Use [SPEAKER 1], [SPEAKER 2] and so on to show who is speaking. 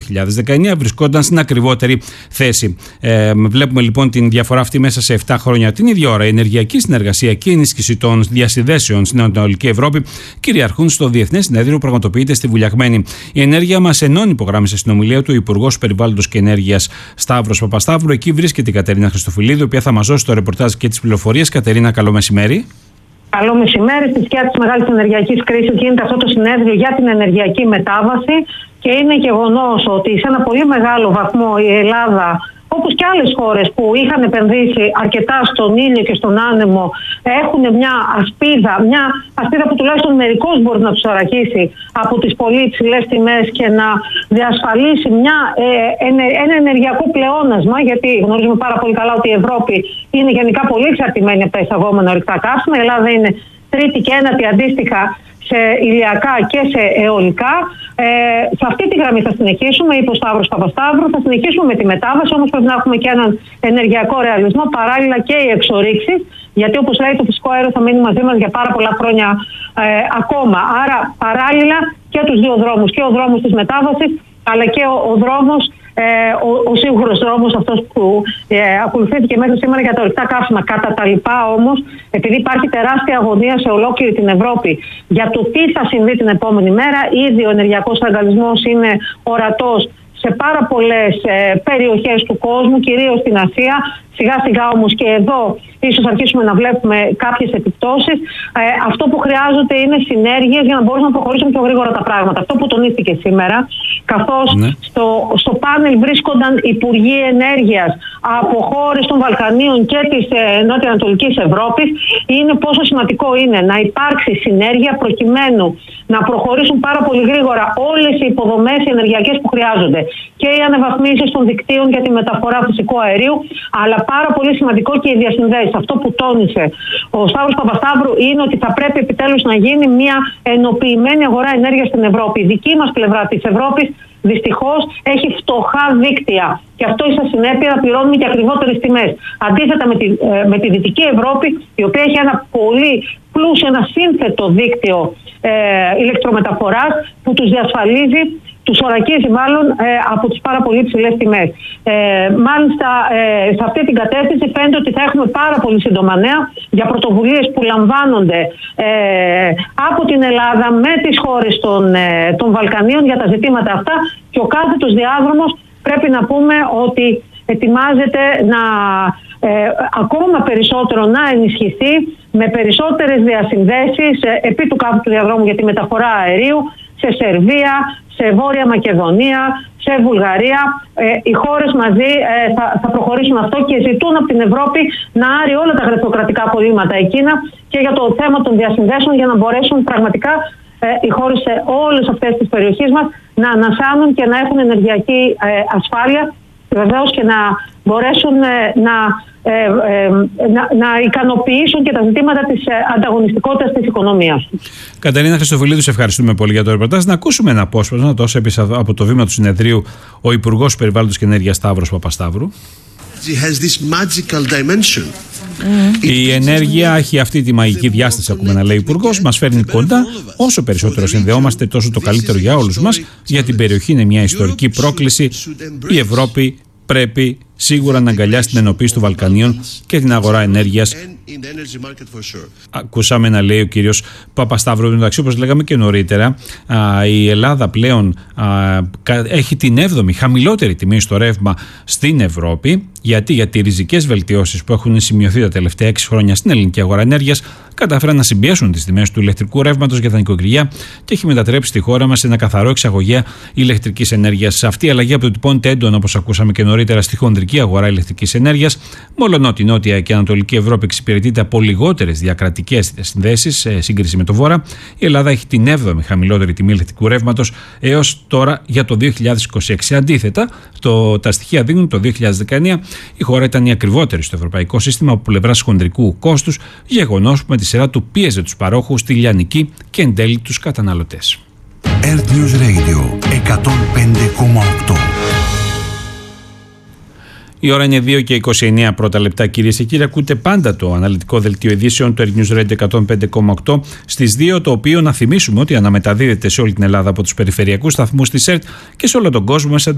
[SPEAKER 1] 2019 βρισκόταν στην ακριβότερη θέση. Βλέπουμε λοιπόν την διαφορά αυτή μέσα σε 7 χρόνια. Την ίδια ώρα, η ενεργειακή συνεργασία και η ενίσχυση των διασυνδέσεων στην Ανατολική Ευρώπη κυριαρχούν στο Διεθνές Συνέδριο που πραγματοποιείται στη Βουλιαγμένη. Η ενέργεια μας ενώνει, υπογράμμισε στην ομιλία του ο Υπουργός Περιβάλλοντος και Ενέργειας Σταύρος Παπασταύρου. Εκεί βρίσκεται η Κατερίνα Χριστοφυλίδου, η οποία θα μας δώσει το ρεπορτάζ και τις πληροφορίες. Κατερίνα, καλό μεσημέρι.
[SPEAKER 2] Καλό μεσημέρι. Στη σκιά της μεγάλης ενεργειακής κρίσης γίνεται αυτό το συνέδριο για την ενεργειακή μετάβαση και είναι γεγονός ότι σε ένα πολύ μεγάλο βαθμό η Ελλάδα, όπως και άλλες χώρες που είχαν επενδύσει αρκετά στον ήλιο και στον άνεμο, έχουν μια ασπίδα που τουλάχιστον μερικώς μπορεί να τους αρακίσει από τις πολύ υψηλές τιμές και να διασφαλίσει ένα ενεργειακό πλεόνασμα, γιατί γνωρίζουμε πάρα πολύ καλά ότι η Ευρώπη είναι γενικά πολύ εξαρτημένη από τα εισαγόμενα ορυκτά καύσιμα. Η Ελλάδα είναι τρίτη και ένατη αντίστοιχα σε ηλιακά και σε αιωλικά. Σε αυτή τη γραμμή θα συνεχίσουμε, είπε ο Σταύρος Παπασταύρου, θα συνεχίσουμε με τη μετάβαση, όμως πρέπει να έχουμε και έναν ενεργειακό ρεαλισμό, παράλληλα και οι εξορίξεις, γιατί όπως λέει το φυσικό αέριο θα μείνει μαζί μας για πάρα πολλά χρόνια ακόμα. Άρα παράλληλα και τους δύο δρόμους, και ο δρόμος της μετάβασης, αλλά και ο δρόμος, ο σίγουρος δρόμος αυτός που ακολουθήθηκε μέχρι σήμερα για τα ορυκτά καύσιμα. Κατά τα λοιπά όμως, επειδή υπάρχει τεράστια αγωνία σε ολόκληρη την Ευρώπη για το τι θα συμβεί την επόμενη μέρα, ήδη ο ενεργειακός φραγαλισμός είναι ορατός σε πάρα πολλές περιοχές του κόσμου, κυρίως στην Ασία. Σιγά σιγά όμως και εδώ ίσως αρχίσουμε να βλέπουμε κάποιες επιπτώσεις. Αυτό που χρειάζεται είναι συνέργειες για να μπορούμε να προχωρήσουμε πιο γρήγορα τα πράγματα. Αυτό που τονίστηκε σήμερα, καθώς στο πάνελ βρίσκονταν υπουργοί ενέργειας από χώρες των Βαλκανίων και της νότιο-ανατολικής Ευρώπης, είναι πόσο σημαντικό είναι να υπάρξει συνέργεια προκειμένου να προχωρήσουν πάρα πολύ γρήγορα όλες οι υποδομές ενεργειακές που χρειάζονται. Και οι αναβαθμίσεις των δικτύων για τη μεταφορά φυσικού αερίου, αλλά πάρα πολύ σημαντικό και οι διασυνδέσεις. Αυτό που τόνισε ο Σταύρος Παπασταύρου είναι ότι θα πρέπει επιτέλους να γίνει μια ενοποιημένη αγορά ενέργειας στην Ευρώπη. Η δική μας πλευρά της Ευρώπης δυστυχώς έχει φτωχά δίκτυα και αυτό ίσα συνέπεια να πληρώνουμε και ακριβότερες τιμές. Αντίθετα με τη Δυτική Ευρώπη, η οποία έχει ένα πολύ πλούσιο, ένα σύνθετο δίκτυο ηλεκτρομεταφοράς που τους διασφαλίζει, τους ορακίζει μάλλον από τις πάρα πολύ ψηλές τιμές. Μάλιστα σε αυτή την κατεύθυνση φαίνεται ότι θα έχουμε πάρα πολύ σύντομα νέα για πρωτοβουλίες που λαμβάνονται από την Ελλάδα με τις χώρες των Βαλκανίων για τα ζητήματα αυτά, και ο κάθετος διάδρομος πρέπει να πούμε ότι ετοιμάζεται να ακόμα περισσότερο να ενισχυθεί με περισσότερες διασυνδέσεις επί του κάθετου διαδρόμου για τη μεταφορά αερίου σε Σερβία, σε Βόρεια Μακεδονία, σε Βουλγαρία. Οι χώρες μαζί θα προχωρήσουν αυτό και ζητούν από την Ευρώπη να άρει όλα τα γραφειοκρατικά κολλήματα εκείνα και για το θέμα των διασυνδέσεων, για να μπορέσουν πραγματικά οι χώρες σε όλες αυτές τις περιοχές μας να ανασάνουν και να έχουν ενεργειακή ασφάλεια, και βεβαίως και να μπορέσουν να ικανοποιήσουν και τα ζητήματα της ανταγωνιστικότητας της οικονομίας.
[SPEAKER 1] Κατερίνα Χριστοφυλίδου, σε ευχαριστούμε πολύ για το ρεπορτάζ. Να ακούσουμε ένα απόσπασμα, τόσο έπεισε από το βήμα του συνεδρίου ο Υπουργός Περιβάλλοντος και Ενέργειας Σταύρος Παπασταύρου. Η ενέργεια έχει αυτή τη μαγική διάσταση, ακούμε να λέει ο Υπουργός. Μας φέρνει κοντά. Όσο περισσότερο συνδεόμαστε, τόσο το καλύτερο για όλους μας. Για την περιοχή είναι μια ιστορική πρόκληση. Η Ευρώπη πρέπει σίγουρα να αγκαλιάσει την ενοποίηση των Βαλκανίων και την αγορά ενέργειας. Ακούσαμε να λέει ο κύριος Παπασταύρου. Εντάξει, όπως λέγαμε και νωρίτερα, η Ελλάδα πλέον έχει την 7η χαμηλότερη τιμή στο ρεύμα στην Ευρώπη. Γιατί οι ριζικές βελτιώσεις που έχουν σημειωθεί τα τελευταία 6 χρόνια στην ελληνική αγορά ενέργειας κατάφεραν να συμπιέσουν τις τιμές του ηλεκτρικού ρεύματος για τα νοικοκυριά και έχει μετατρέψει τη χώρα μας σε ένα καθαρό εξαγωγέα ηλεκτρικής ενέργειας. Αυτή η αλλαγή αποτυπώνεται έντονα, όπως ακούσαμε και νωρίτερα, στη χονδρική αγορά ηλεκτρικής ενέργειας. Μόλον η Νότια και Ανατολική Ευρώπη εξυπηρετείται από λιγότερες διακρατικές συνδέσεις σε σύγκριση με το Βόρα, η Ελλάδα έχει την 7η χαμηλότερη τιμή ηλεκτρικού ρεύματος έως τώρα για το 2026. Αντίθετα, τα στοιχεία δείχνουν το 2019 η χώρα ήταν η ακριβότερη στο ευρωπαϊκό σύστημα από πλευράς χονδρικού κόστους, γεγονός που με τη σειρά του πίεζε τους παρόχους στη λιανική και εν τέλει τους καταναλωτές.
[SPEAKER 3] Earth News Radio 105,8.
[SPEAKER 1] Η ώρα είναι 2 και 29 πρώτα λεπτά, κυρίες και κύριοι. Ακούτε πάντα το αναλυτικό δελτίο ειδήσεων του Earth News Radio 105,8 στις 2, το οποίο να θυμίσουμε ότι αναμεταδίδεται σε όλη την Ελλάδα από τους περιφερειακούς σταθμούς της ΕΡΤ και σε όλο τον κόσμο μέσα